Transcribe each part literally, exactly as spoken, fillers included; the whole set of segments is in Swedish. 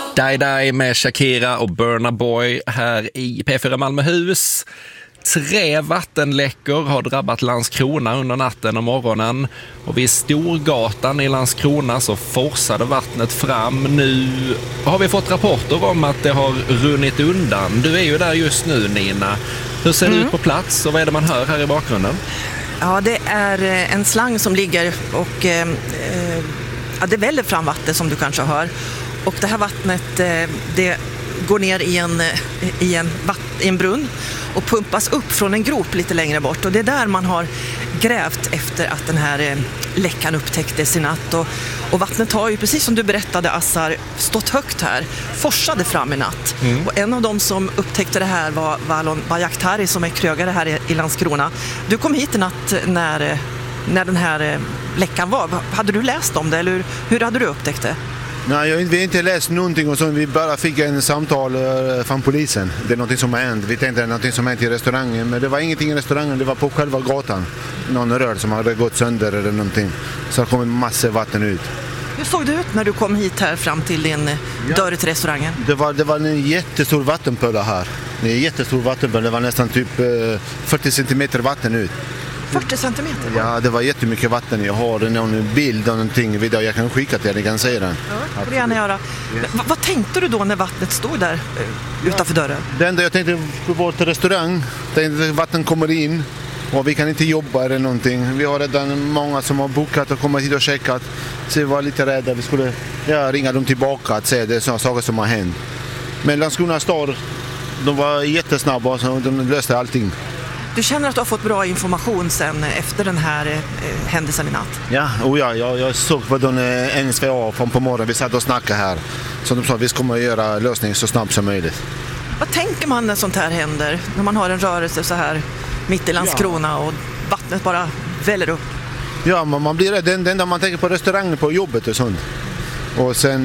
Die Die med Shakira och Burna Boy här i P fyra Malmöhus. Tre vattenläckor har drabbat Landskrona under natten och morgonen. Och vid Storgatan i Landskrona så forsade vattnet fram. Nu har vi fått rapporter om att det har runnit undan. Du är ju där just nu, Nina. Hur ser det mm. ut på plats och vad är det man hör här i bakgrunden? Ja, det är en slang som ligger och eh, ja, det väller fram vatten som du kanske hör. Och det här vattnet eh, det går ner i en, i, en vatt, i en brunn och pumpas upp från en grop lite längre bort. Och det är där man har grävt efter att den här eh, läckan upptäcktes i natt. Och, och vattnet har ju, precis som du berättade, Assar, stått högt här, forsade fram i natt. Mm. Och en av dem som upptäckte det här var Valon Bajaktari som är krögare här i, i Landskrona. Du kom hit i natt när, när den här läckan var. Hade du läst om det eller hur, hur hade du upptäckt det? Nej, jag, vi har inte läst någonting och så. Vi bara fick en samtal från polisen. Det är något som har hänt. Vi tänkte att det är något som har hänt i restaurangen. Men det var ingenting i restaurangen, det var på själva gatan. Någon rör som hade gått sönder eller någonting. Så det kom en massa vatten ut. Hur såg det ut när du kom hit här fram till din ja. dörr till restaurangen? Det var, det var en jättestor vattenpöl här. En jättestor vattenpöl. Det var nästan typ fyrtio centimeter vatten ut. fyrtio centimeter? Ja, det var jättemycket vatten. Jag har någon bild och någonting video. Jag kan skicka till er, ni kan se den. Ja, det gärna göra. Ja. V- vad tänkte du då när vattnet stod där ja. utanför dörren? Det enda jag tänkte på vår restaurang. Tänkte vatten kommer in och vi kan inte jobba eller någonting. Vi har redan många som har bokat och kommit hit och checkat. Så vi var lite rädda. Vi skulle ja, ringa dem tillbaka att se det är sådana saker som har hänt. Men Landskrona stad, de var jättesnabba och de löste allting. Du känner att du har fått bra information sen efter den här eh, händelsen i natt? Ja, och ja jag, jag såg på den eh, N S V A från på morgonen. Vi satt och snackade här. Så de sa att vi kommer att göra lösning så snabbt som möjligt. Vad tänker man när sånt här händer? När man har en rörelse så här mitt i Landskrona ja. och vattnet bara väller upp? Ja, man, man blir rädd. Den, den där man tänker på restaurangen, på jobbet och sånt. Och sen,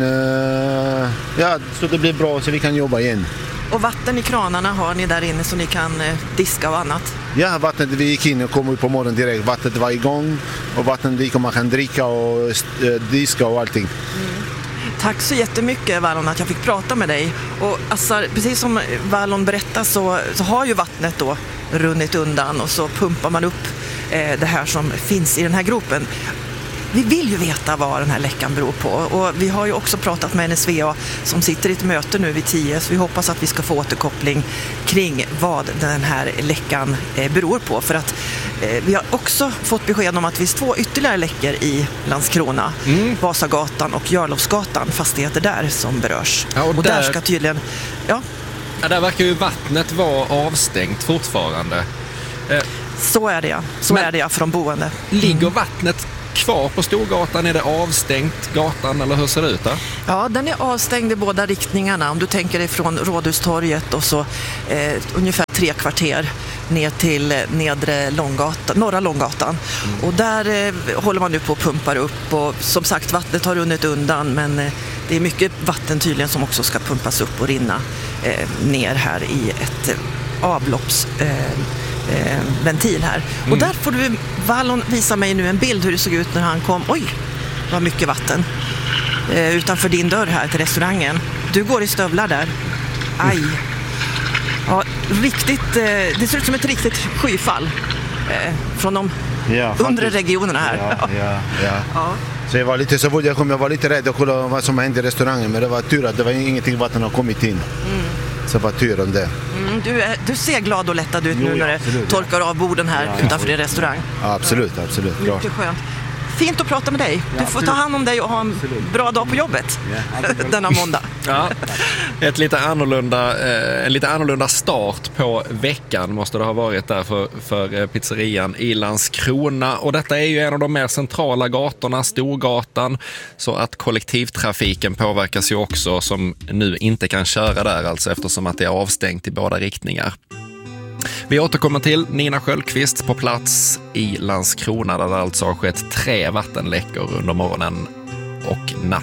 eh, ja, så det blir bra så vi kan jobba igen. Och vatten i kranarna har ni där inne så ni kan eh, diska och annat? Ja, vattnet vi gick in och kom ut på morgonen direkt. Vattnet var igång och vattnet gick och man kan dricka och eh, diska och allting. Mm. Tack så jättemycket, Valon, att jag fick prata med dig. Och Assar, precis som Valon berättar så, så har ju vattnet då runnit undan och så pumpar man upp eh, det här som finns i den här gropen. Vi vill ju veta vad den här läckan beror på och vi har ju också pratat med N S V A som sitter i ett möte nu vid tio så vi hoppas att vi ska få återkoppling kring vad den här läckan eh, beror på för att eh, vi har också fått besked om att det finns två ytterligare läckor i Landskrona, mm. Vasagatan och Jarlovsgatan, fastigheter där som berörs. Ja, och, och där, där ska tydligen, ja. ja. Där verkar ju vattnet vara avstängt fortfarande. Eh, så är det ja, så är det ja från boende. Ligger mm. vattnet kvar på Storgatan? Är det avstängt gatan eller hur ser det ut där? Ja, den är avstängd i båda riktningarna. Om du tänker dig från Rådhustorget och så eh, ungefär tre kvarter ner till nedre Långgatan, norra Långgatan. Mm. Och där eh, håller man nu på att pumpa upp och som sagt vattnet har runnit undan men eh, det är mycket vatten tydligen som också ska pumpas upp och rinna eh, ner här i ett eh, avlopps eh, Eh, ventil här. Mm. Och där får du, Valon, visa mig nu en bild hur det såg ut när han kom. Oj, det var mycket vatten eh, utanför din dörr här till restaurangen. Du går i stövlar där. Aj. Ja, riktigt, eh, det ser ut som ett riktigt skyfall eh, från de ja, undre regionerna här. Ja, ja, ja. ja. Så jag var lite så fort jag kom, jag var lite rädd att kolla vad som hände i restaurangen men det var tur att det var ingenting vatten har kommit in. Mm. Så var tur om det. Mm, du, är, du ser glad och lättad ut jo, nu när det absolut, torkar ja. av borden här ja, utanför din restaurang. Ja, absolut, absolut. Mycket klart. Skönt. Fint att prata med dig. Du ja, får ta hand om dig och ha en absolut. bra dag på jobbet ja, denna måndag. Ja, ett lite annorlunda, eh, en lite annorlunda start på veckan måste det ha varit där för, för pizzerian i Landskrona. Och detta är ju en av de mer centrala gatorna, Storgatan, så att kollektivtrafiken påverkas ju också som nu inte kan köra där alltså eftersom att det är avstängt i båda riktningar. Vi återkommer till Nina Sköldqvist på plats i Landskrona där det alltså har skett tre vattenläckor under morgonen och natten.